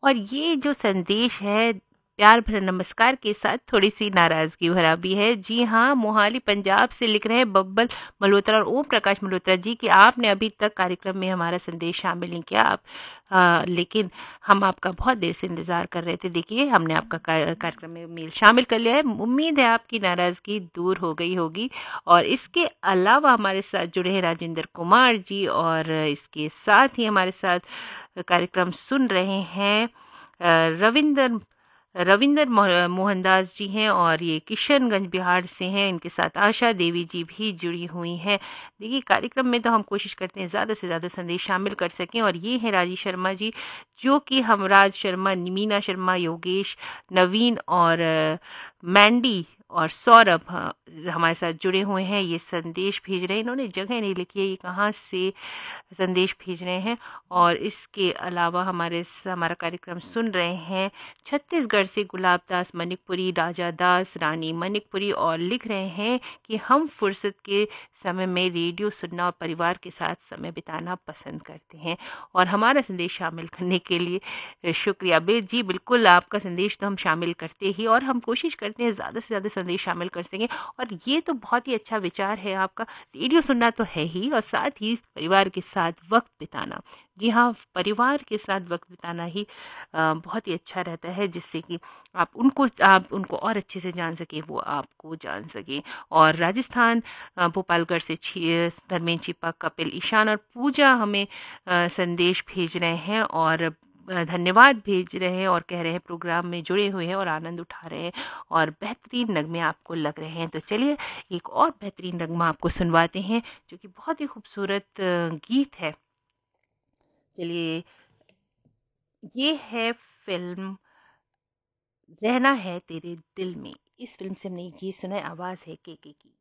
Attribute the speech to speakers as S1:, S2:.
S1: और ये जो संदेश है प्यार भरा नमस्कार के साथ थोड़ी-सी नाराज़गी भरा भी है। जी हाँ, मोहाली पंजाब से लिख रहे हैं बब्बल मल्होत्रा और ओम प्रकाश मल्होत्रा जी कि आपने अभी तक कार्यक्रम में हमारा संदेश शामिल नहीं किया। आप लेकिन हम आपका बहुत देर से इंतज़ार कर रहे थे। देखिए, हमने आपका कार्यक्रम में मेल शामिल कर लिया है। उम्मीद है आपकी नाराज़गी दूर हो गई होगी। और इसके अलावा हमारे साथ जुड़े हैं राजेंद्र कुमार जी, और इसके साथ ही हमारे साथ कार्यक्रम सुन रहे हैं रविंदर रविंदर मोहनदास जी हैं, और ये किशनगंज बिहार से हैं। इनके साथ आशा देवी जी भी जुड़ी हुई हैं। देखिए, कार्यक्रम में तो हम कोशिश करते हैं ज़्यादा से ज़्यादा संदेश शामिल कर सकें। और ये हैं राजी शर्मा जी, जो कि हमराज शर्मा, मीना शर्मा, योगेश, नवीन और मैंडी और सौरभ, हाँ, हमारे साथ जुड़े हुए हैं। ये संदेश भेज रहे हैं, इन्होंने जगह नहीं लिखी है ये कहाँ से संदेश भेज रहे हैं। और इसके अलावा हमारा कार्यक्रम सुन रहे हैं छत्तीसगढ़ से गुलाब दास मनिकपुरी, राजा दास, रानी मनिकपुरी, और लिख रहे हैं कि हम फुर्सत के समय में रेडियो सुनना और परिवार के साथ समय बिताना पसंद करते हैं। और हमारा संदेश शामिल करने के लिए शुक्रिया। जी बिल्कुल, आपका संदेश तो हम शामिल करते ही, और हम कोशिश करते हैं ज़्यादा से ज़्यादा संदेश शामिल कर सकें। और ये तो बहुत ही अच्छा विचार है आपका, रेडियो सुनना तो है ही, और साथ ही परिवार के साथ वक्त बिताना। जी हाँ, परिवार के साथ वक्त बिताना ही बहुत ही अच्छा रहता है, जिससे कि आप उनको और अच्छे से जान सकें, वो आपको जान सकें। और राजस्थान भोपालगढ़ से धर्मेंद्र छिपा, कपिल, ईशान और पूजा हमें संदेश भेज रहे हैं, और धन्यवाद भेज रहे हैं, और कह रहे हैं प्रोग्राम में जुड़े हुए हैं और आनंद उठा रहे हैं, और बेहतरीन नगमे आपको लग रहे हैं। तो चलिए, एक और बेहतरीन नगमा आपको सुनवाते हैं, जो कि बहुत ही खूबसूरत गीत है। चलिए, ये है फिल्म रहना है तेरे दिल में। इस फिल्म से हमने ये सुना है, आवाज़ है के की।